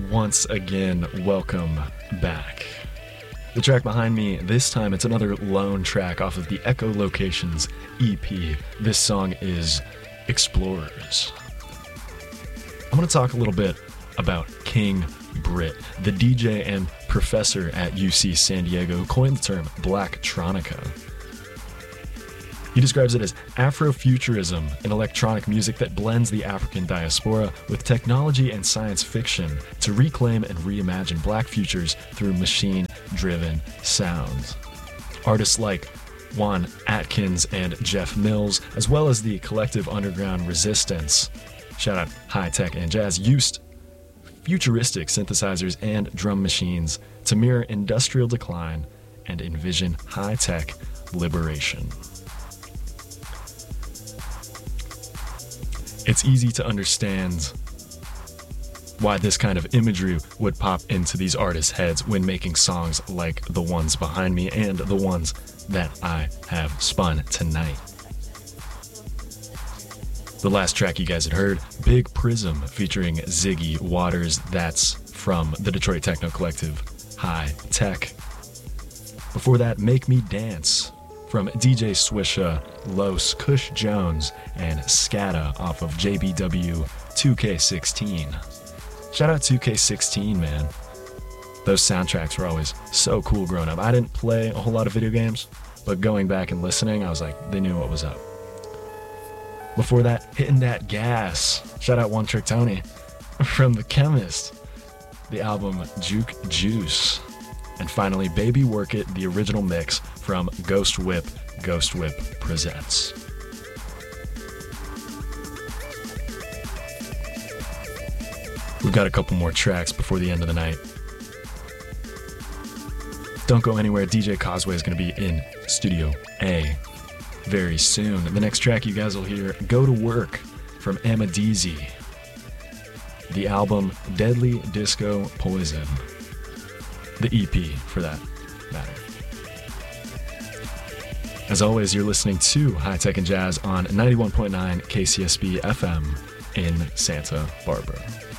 once again, welcome back. The track behind me, this time it's another lone track off of the Echo Locations EP. This song is Explorers. I'm going to talk a little bit about King Britt, the DJ and professor at UC San Diego who coined the term Blacktronica. He describes it as Afrofuturism, an electronic music that blends the African diaspora with technology and science fiction to reclaim and reimagine black futures through machine-driven sounds. Artists like Juan Atkins and Jeff Mills, as well as the collective underground Resistance, shout out High Tech and Jazz, used futuristic synthesizers and drum machines to mirror industrial decline and envision high-tech liberation. It's easy to understand why this kind of imagery would pop into these artists' heads when making songs like the ones behind me and the ones that I have spun tonight. The last track you guys had heard, Big Prism featuring Ziggy Waters, that's from the Detroit techno collective High Tech. Before that, Make Me Dance from DJ Swisha, Los, Kush Jones, and Scada off of JBW 2K16. Shout out 2K16, man. Those soundtracks were always so cool growing up. I didn't play a whole lot of video games, but going back and listening, I was like, they knew what was up. Before that, Hitting That Gas. Shout out One Trick Tony from The Chemist. The album Juke Juice. And finally, Baby Work It, the original mix from Ghost Whip Presents. We've got a couple more tracks before the end of the night. Don't go anywhere, DJ Causeway is going to be in Studio A very soon. The next track you guys will hear, Go to Work from Amadizi. The album Deadly Disco Poison. The EP, for that matter. As always, you're listening to High Tech and Jazz on 91.9 KCSB FM in Santa Barbara.